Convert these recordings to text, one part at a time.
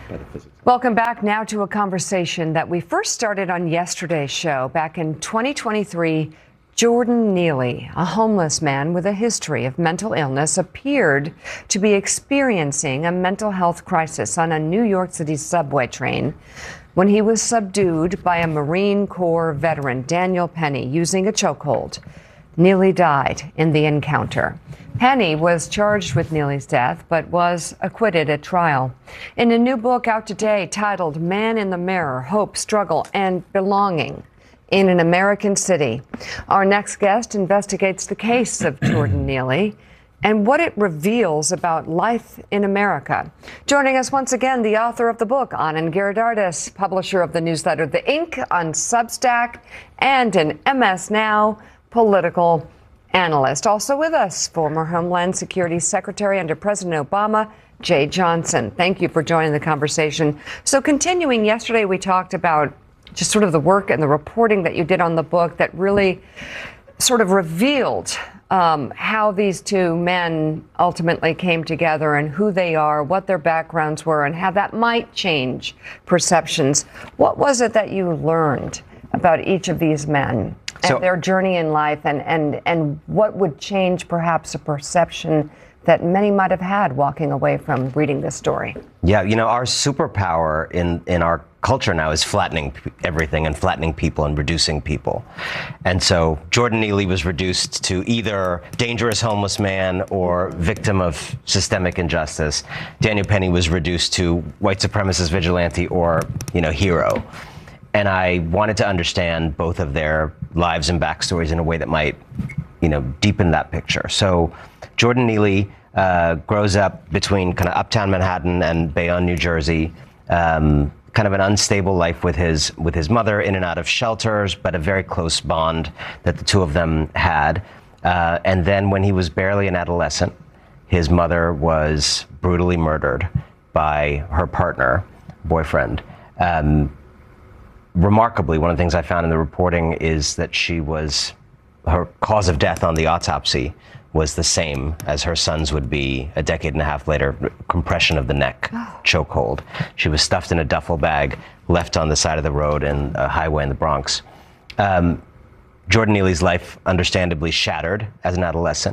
metaphysics. Welcome back now to a conversation that we first started on yesterday's show. Back in 2023, Jordan Neely, a homeless man with a history of mental illness, appeared to be experiencing a mental health crisis on a New York City subway train when he was subdued by a Marine Corps veteran, Daniel Penny, using a chokehold. Neely died in the encounter. Penny was charged with Neely's death, but was acquitted at trial. In a new book out today titled Man in the Mirror, Hope, Struggle, and Belonging in an American City, our next guest investigates the case of Jordan Neely and what it reveals about life in America. Joining us once again, the author of the book, Anand Giridharadas, publisher of the newsletter The Ink on Substack, and an MS Now political analyst. Also with us, former Homeland Security Secretary under President Obama, Jeh Johnson. Thank you for joining the conversation. So continuing, yesterday we talked about just sort of the work and the reporting that you did on the book that really sort of revealed how these two men ultimately came together and who they are, what their backgrounds were, and how that might change perceptions. What was it that you learned about each of these men and their journey in life, and what would change perhaps a perception that many might have had walking away from reading this story? Yeah, you know, our superpower in our culture now is flattening everything and flattening people and reducing people. And so Jordan Neely was reduced to either dangerous homeless man or victim of systemic injustice. Daniel Penny was reduced to white supremacist vigilante or, hero. And I wanted to understand both of their lives and backstories in a way that might, deepen that picture. So Jordan Neely grows up between kind of uptown Manhattan and Bayonne, New Jersey. Kind of an unstable life with his mother, in and out of shelters, but a very close bond that the two of them had. And then when he was barely an adolescent, his mother was brutally murdered by her boyfriend. Remarkably, one of the things I found in the reporting is that her cause of death on the autopsy was the same as her son's would be a decade and a half later, compression of the neck, chokehold. She was stuffed in a duffel bag, left on the side of the road in a highway in the Bronx. Jordan Neely's life understandably shattered as an adolescent.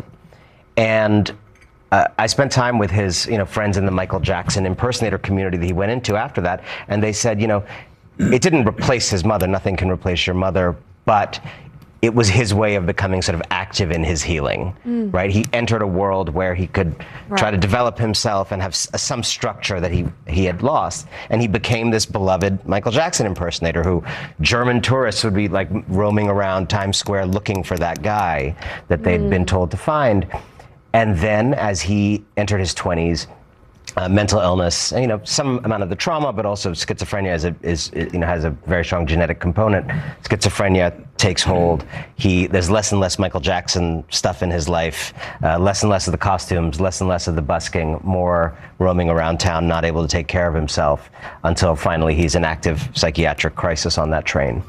And I spent time with his friends in the Michael Jackson impersonator community that he went into after that, and they said, it didn't replace his mother, nothing can replace your mother, but it was his way of becoming sort of active in his healing, right? He entered a world where he could try to develop himself and have some structure that he had lost. And he became this beloved Michael Jackson impersonator who German tourists would be like roaming around Times Square looking for that guy that they'd been told to find. And then as he entered his 20s, mental illness, some amount of the trauma, but also schizophrenia has a very strong genetic component. Schizophrenia takes hold. There's less and less Michael Jackson stuff in his life, less and less of the costumes, less and less of the busking, more roaming around town, not able to take care of himself until finally he's in active psychiatric crisis on that train.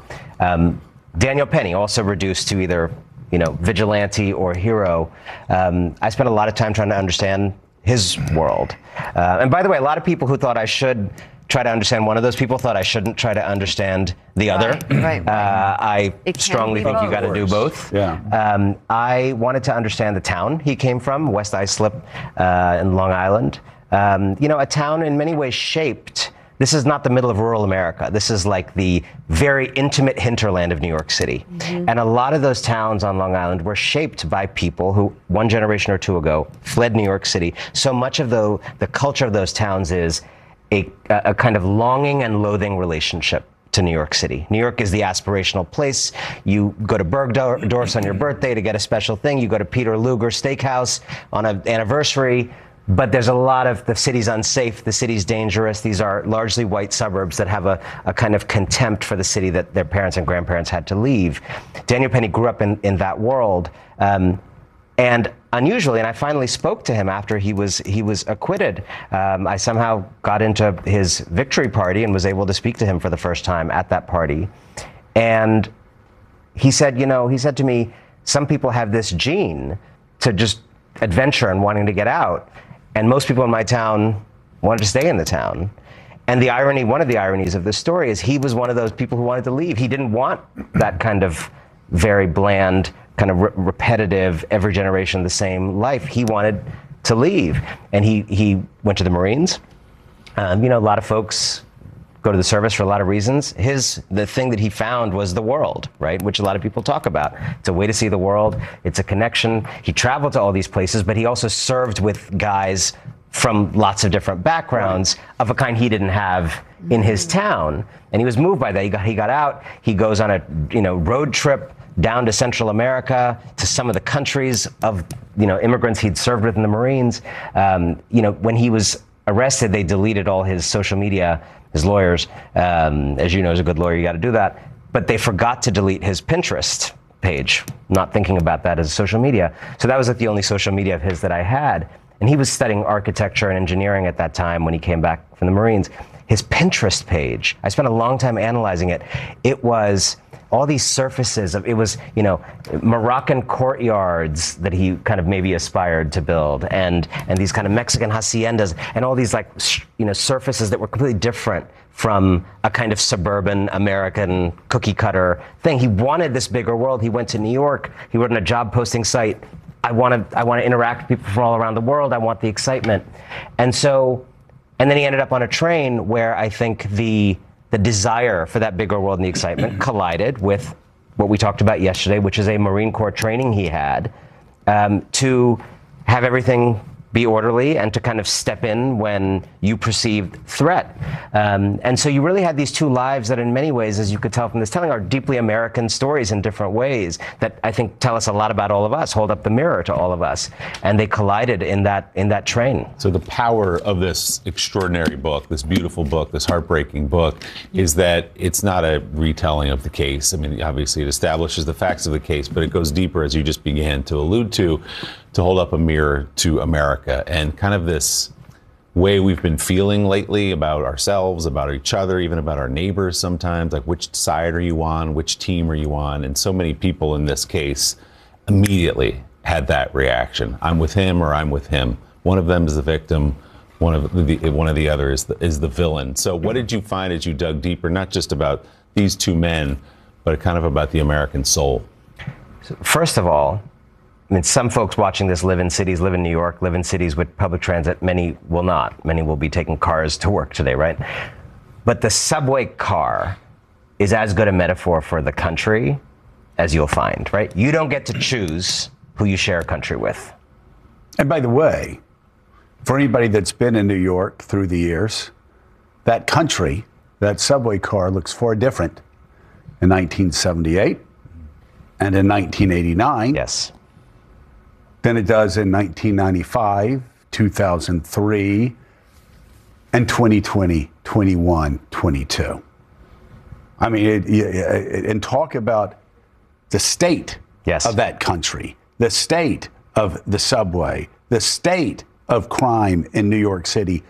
Daniel Penny, also reduced to either, vigilante or hero. I spent a lot of time trying to understand his world. And by the way, a lot of people who thought I should try to understand one of those people thought I shouldn't try to understand the other. Right. I strongly think you got to do both. Yeah. I wanted to understand the town he came from, West Islip in Long Island. A town in many ways shaped. This is not the middle of rural America. This is like the very intimate hinterland of New York City. And a lot of those towns on Long Island were shaped by people who, one generation or two ago, fled New York City. So much of the culture of those towns is a kind of longing and loathing relationship to New York City. New York is the aspirational place. You go to Bergdorf's on your birthday to get a special thing. You go to Peter Luger Steakhouse on an anniversary. But there's a lot of the city's unsafe, the city's dangerous. These are largely white suburbs that have a kind of contempt for the city that their parents and grandparents had to leave. Daniel Penny grew up in that world. And unusually, and I finally spoke to him after he was acquitted. I somehow got into his victory party and was able to speak to him for the first time at that party. And he said, he said to me, some people have this gene to just adventure and wanting to get out. And most people in my town wanted to stay in the town. And the irony, one of the ironies of this story is he was one of those people who wanted to leave. He didn't want that kind of very bland, kind of repetitive, every generation the same life. He wanted to leave. And he went to the Marines. A lot of folks go to the service for a lot of reasons. The thing that he found was the world, right? Which a lot of people talk about. It's a way to see the world. It's a connection. He traveled to all these places, but he also served with guys from lots of different backgrounds of a kind he didn't have in his town. And he was moved by that. He got out. He goes on a road trip down to Central America, to some of the countries of immigrants he'd served with in the Marines. When he was arrested, they deleted all his social media. His lawyers, as you know, as a good lawyer, you got to do that. But they forgot to delete his Pinterest page, not thinking about that as social media. So that was like the only social media of his that I had. And he was studying architecture and engineering at that time when he came back from the Marines. His Pinterest page, I spent a long time analyzing it. It was all these surfaces of, Moroccan courtyards that he kind of maybe aspired to build, and these kind of Mexican haciendas, and all these surfaces that were completely different from a kind of suburban American cookie cutter thing. He wanted this bigger world. He went to New York. He wrote on a job posting site, I want to interact with people from all around the world. I want the excitement. And then he ended up on a train where I think the desire for that bigger world and the excitement collided with what we talked about yesterday, which is a Marine Corps training he had to have everything be orderly and to kind of step in when you perceived threat. And so you really had these two lives that in many ways, as you could tell from this telling, are deeply American stories in different ways that I think tell us a lot about all of us, hold up the mirror to all of us. And they collided in that train. So the power of this extraordinary book, this beautiful book, this heartbreaking book, is that it's not a retelling of the case. I mean, obviously it establishes the facts of the case, but it goes deeper, as you just began to allude to hold up a mirror to America and kind of this way we've been feeling lately about ourselves, about each other, even about our neighbors sometimes, like which side are you on, which team are you on? And so many people in this case immediately had that reaction. I'm with him or I'm with him. One of them is the victim, one of the other is the villain. So what did you find as you dug deeper, not just about these two men, but kind of about the American soul? So first of all, I mean, some folks watching this live in cities, live in New York, live in cities with public transit. Many will not. Many will be taking cars to work today, right? But the subway car is as good a metaphor for the country as you'll find, right? You don't get to choose who you share a country with. And by the way, for anybody that's been in New York through the years, that country, that subway car looks far different in 1978 and in 1989. Yes. Than it does in 1995, 2003, and 2020, 21, 22. I mean, and talk about the state of that country, the state of the subway, the state of crime in New York City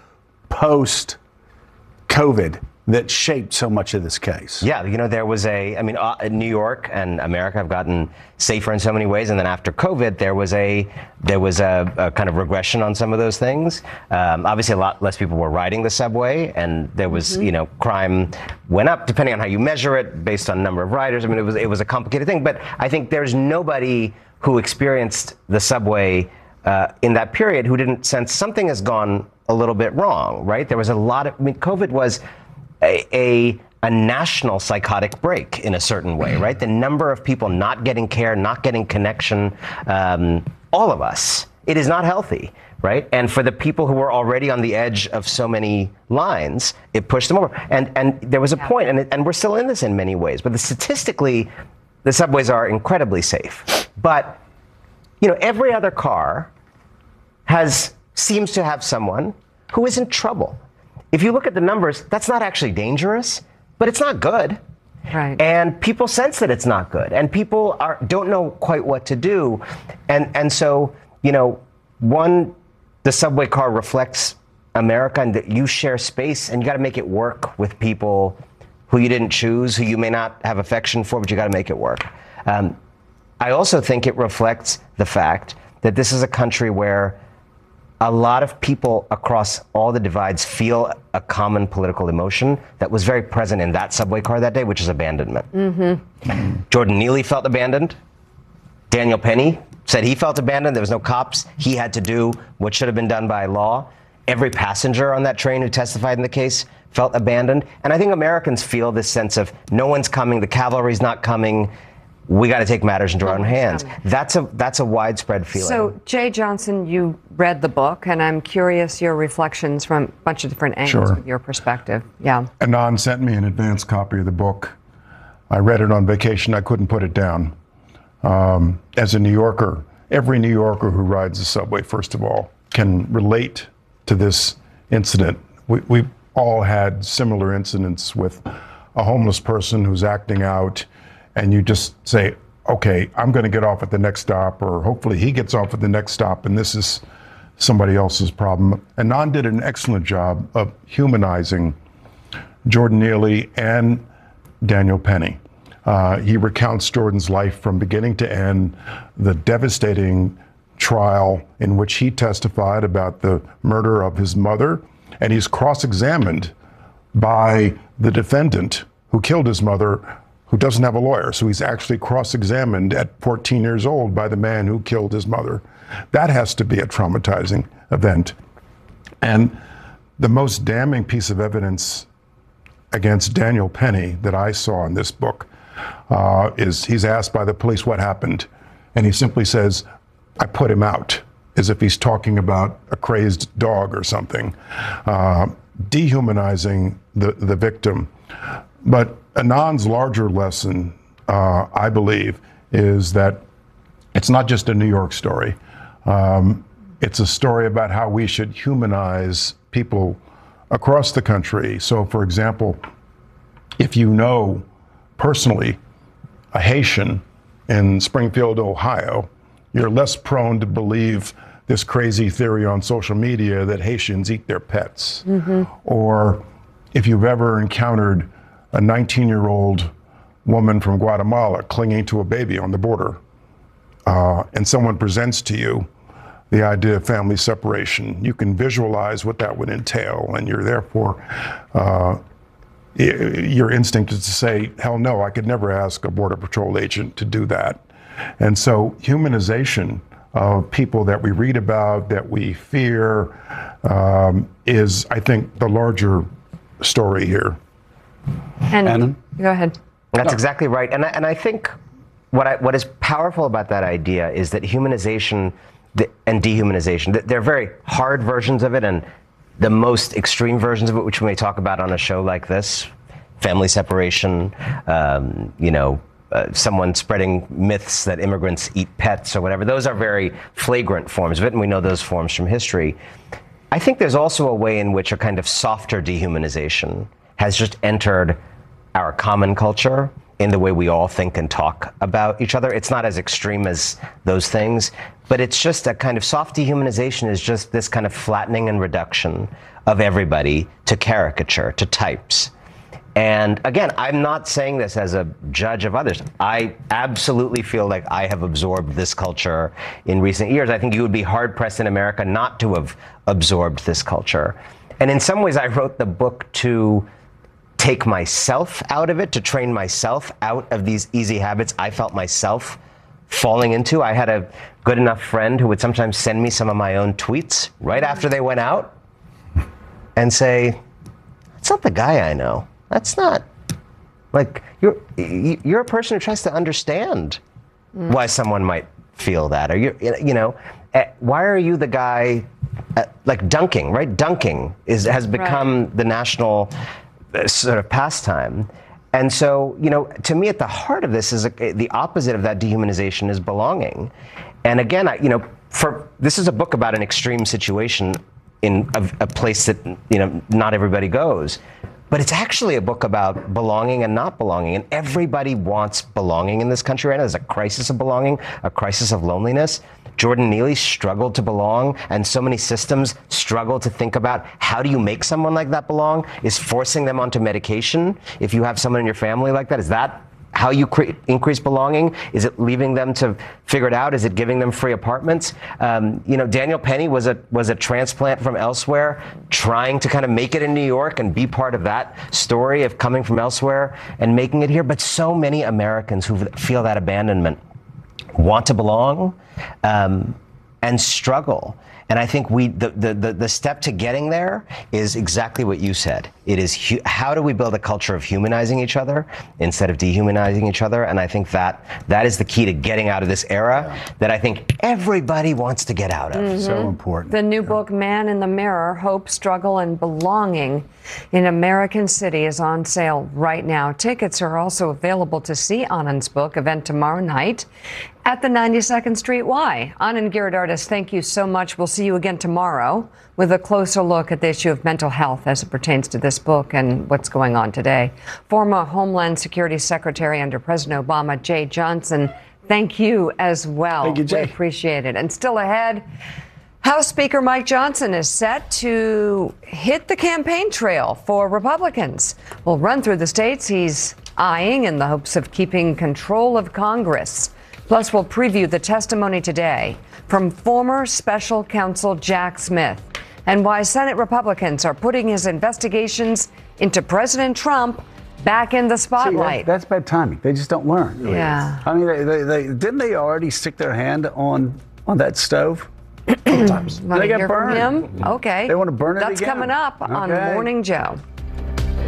post-COVID that shaped so much of this case. Yeah, there was New York and America have gotten safer in so many ways, and then after COVID, there was a kind of regression on some of those things. Obviously, a lot less people were riding the subway, and there was, crime went up depending on how you measure it, based on number of riders. I mean, it was a complicated thing, but I think there's nobody who experienced the subway in that period who didn't sense something has gone a little bit wrong, right? There was a lot of, COVID was a national psychotic break in a certain way, right? The number of people not getting care, not getting connection, all of us, it is not healthy, right? And for the people who were already on the edge of so many lines, it pushed them over. And there was a point, and we're still in this in many ways, but statistically, the subways are incredibly safe. But, every other car seems to have someone who is in trouble. If you look at the numbers, that's not actually dangerous, but it's not good. Right. And people sense that it's not good, and people don't know quite what to do. And so, the subway car reflects America, and that you share space, and you got to make it work with people who you didn't choose, who you may not have affection for, but you got to make it work. I also think it reflects the fact that this is a country where a lot of people across all the divides feel a common political emotion that was very present in that subway car that day, which is abandonment. Jordan Neely felt abandoned. Daniel Penny said he felt abandoned. There was no cops. He had to do what should have been done by law. Every passenger on that train who testified in the case felt abandoned. And I think Americans feel this sense of no one's coming, the cavalry's not coming, we got to take matters into our own hands. That's a widespread feeling. So, Jay Johnson, you read the book, and I'm curious your reflections from a bunch of different angles with your perspective. Yeah. Anand sent me an advance copy of the book. I read it on vacation. I couldn't put it down. As a New Yorker, every New Yorker who rides the subway, first of all, can relate to this incident. We all had similar incidents with a homeless person who's acting out, and you just say, okay, I'm going to get off at the next stop, or hopefully he gets off at the next stop, and this is somebody else's problem. Anand did an excellent job of humanizing Jordan Neely and Daniel Penny. He recounts Jordan's life from beginning to end, the devastating trial in which he testified about the murder of his mother, and he's cross-examined by the defendant who killed his mother, who doesn't have a lawyer. So he's actually cross-examined at 14 years old by the man who killed his mother. That has to be a traumatizing event. And the most damning piece of evidence against Daniel Penny that I saw in this book is he's asked by the police what happened. And he simply says, I put him out, as if he's talking about a crazed dog or something, dehumanizing the victim. But Anand's larger lesson, I believe, is that it's not just a New York story. It's a story about how we should humanize people across the country. So, for example, if you know personally a Haitian in Springfield, Ohio, you're less prone to believe this crazy theory on social media that Haitians eat their pets. Or if you've ever encountered a 19-year-old woman from Guatemala clinging to a baby on the border, and someone presents to you the idea of family separation, you can visualize what that would entail, and you're therefore, your instinct is to say, hell no, I could never ask a Border Patrol agent to do that. And so humanization of people that we read about, that we fear, is, I think, the larger story here. And go ahead. That's exactly right. And I think what is powerful about that idea is that humanization and dehumanization, they're very hard versions of it, and the most extreme versions of it, which we may talk about on a show like this, family separation, someone spreading myths that immigrants eat pets or whatever. Those are very flagrant forms of it, and we know those forms from history. I think there's also a way in which a kind of softer dehumanization has just entered our common culture in the way we all think and talk about each other. It's not as extreme as those things, but it's just a kind of soft dehumanization is just this kind of flattening and reduction of everybody to caricature, to types. And again, I'm not saying this as a judge of others. I absolutely feel like I have absorbed this culture in recent years. I think you would be hard-pressed in America not to have absorbed this culture. And in some ways, I wrote the book to take myself out of it, to train myself out of these easy habits I felt myself falling into. I had a good enough friend who would sometimes send me some of my own tweets right after they went out and say, "That's not the guy I know. That's not, like, you're a person who tries to understand why someone might feel that. Or why are you the guy, like dunking, right? Dunking has become the national sort of pastime. And so, to me, at the heart of this is the opposite of that dehumanization is belonging. And again, this is a book about an extreme situation in a place that, not everybody goes. But it's actually a book about belonging and not belonging. And everybody wants belonging in this country right now. There's a crisis of belonging, a crisis of loneliness. Jordan Neely struggled to belong, and so many systems struggle to think about how do you make someone like that belong? Is forcing them onto medication, if you have someone in your family like that, is that how you increase belonging? Is it leaving them to figure it out? Is it giving them free apartments? Daniel Penny was a transplant from elsewhere, trying to kind of make it in New York and be part of that story of coming from elsewhere and making it here. But so many Americans who feel that abandonment want to belong and struggle. And I think the step to getting there is exactly what you said. It is how do we build a culture of humanizing each other instead of dehumanizing each other? And I think that is the key to getting out of this era that I think everybody wants to get out of. Mm-hmm. So important. The new book, Man in the Mirror, Hope, Struggle, and Belonging in American City is on sale right now. Tickets are also available to see Anand's book event tomorrow night at the 92nd Street Y. Anand Giridharadas, thank you so much. We'll see you again tomorrow with a closer look at the issue of mental health as it pertains to this book and what's going on today. Former Homeland Security Secretary under President Obama, Jeh Johnson, thank you as well. Thank you, Jay. We appreciate it. And still ahead, House Speaker Mike Johnson is set to hit the campaign trail for Republicans. We'll run through the states he's eyeing in the hopes of keeping control of Congress. Plus, we'll preview the testimony today from former special counsel Jack Smith and why Senate Republicans are putting his investigations into President Trump back in the spotlight. See, that's bad timing. They just don't learn. Yeah. I mean, they didn't they already stick their hand on that stove? Want to They got hear from burned. him? Okay. They want to burn it That's again. coming up on Okay. Morning Joe.